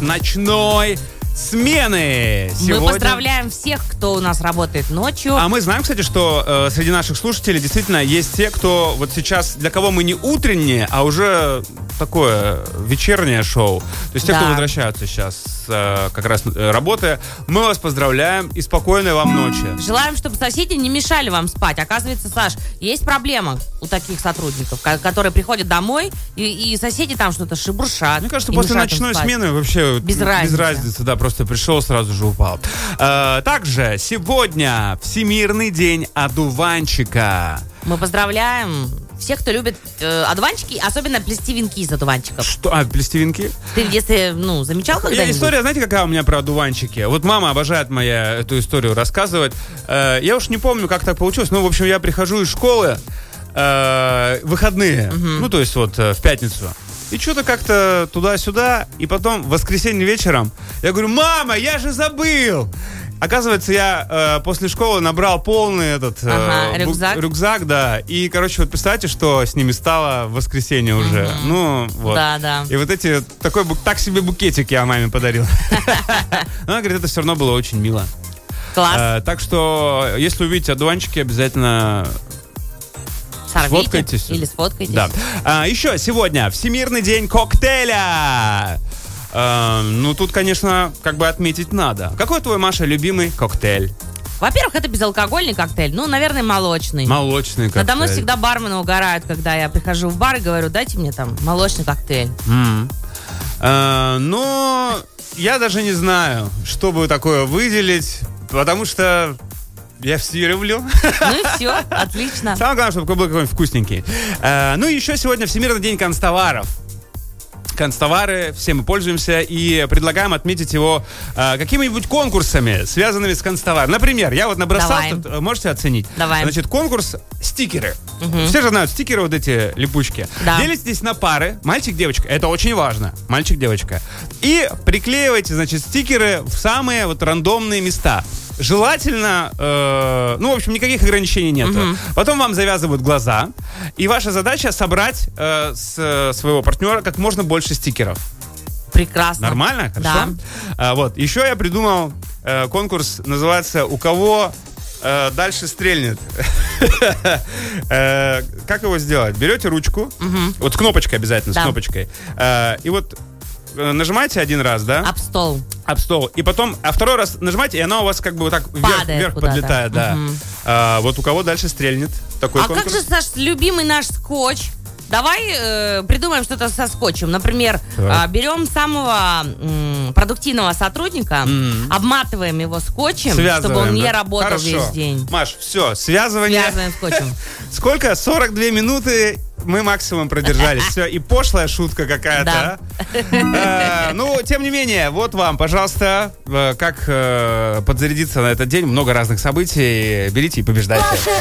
ночной смены. Сегодня... Мы поздравляем всех, кто у нас работает ночью. А мы знаем, кстати, что среди наших слушателей действительно есть те, кто вот сейчас, для кого мы не утренние, а уже такое вечернее шоу. То есть те, кто возвращаются сейчас как раз работая, мы вас поздравляем и спокойной вам ночи. Желаем, чтобы соседи не мешали вам спать. Оказывается, Саш, есть проблема у таких сотрудников, которые приходят домой, и соседи там что-то шебуршат. Мне кажется, после ночной смены вообще без разницы, да, просто пришел, сразу же упал. Также сегодня Всемирный день одуванчика. Мы поздравляем всех, кто любит одуванчики, особенно плести венки из одуванчиков. Что? Плести венки? Ты в детстве, замечал когда-нибудь? История, знаете, какая у меня про одуванчики? Вот мама обожает моя эту историю рассказывать. Я уж не помню, как так получилось, но, в общем, я прихожу из школы выходные, то есть вот в пятницу. И что-то как-то туда-сюда, и потом в воскресенье вечером я говорю: мама, я же забыл! Оказывается, я после школы набрал полный рюкзак, да. И, короче, вот представьте, что с ними стало в воскресенье уже. Ну, вот. Да. И вот так себе букетик я маме подарил. Но она говорит, это все равно было очень мило. Класс. Так что, если увидите одуванчики, обязательно... Сфоткайтесь. Или сфоткайтесь. Да. Еще сегодня Всемирный день коктейля. Тут, конечно, как бы отметить надо. Какой твой, Маша, любимый коктейль? Во-первых, это безалкогольный коктейль. Наверное, молочный. Молочный коктейль. Надо мной всегда бармены угорают, когда я прихожу в бар и говорю: дайте мне там молочный коктейль. Я даже не знаю, что бы такое выделить, потому что... Я все люблю. Ну и все, отлично. Самое главное, чтобы был какой-нибудь вкусненький. И еще сегодня Всемирный день констоваров. Констовары, все мы пользуемся и предлагаем отметить его какими-нибудь конкурсами, связанными с констоваром. Например, я вот набросал, тут, можете оценить? Давай. Значит, конкурс стикеры. Все же знают стикеры, вот эти липучки. Да. Делитесь на пары, мальчик-девочка, это очень важно, мальчик-девочка. И приклеивайте, значит, стикеры в самые вот рандомные места. Желательно, в общем, никаких ограничений нету. Потом вам завязывают глаза, и ваша задача собрать с своего партнера как можно больше стикеров. Прекрасно. Нормально? Хорошо? Да. Еще я придумал конкурс, называется «У кого дальше стрельнет». Как его сделать? Берете ручку, вот с кнопочкой обязательно, с кнопочкой, и вот нажимаете один раз, да? Об стол. И потом, второй раз нажимаете, и она у вас как бы вот так вверх подлетает, да. Вот у кого дальше стрельнет. Такой конкурс. Как же, Саш, любимый наш скотч? Давай придумаем что-то со скотчем. Например, берем самого продуктивного сотрудника, обматываем его скотчем, чтобы он не работал весь день. Маш, все, связываем скотчем. Сколько? 42 минуты мы максимум продержались. Все, и пошлая шутка какая-то. Тем не менее, вот вам, пожалуйста, как подзарядиться на этот день. Много разных событий. Берите и побеждайте.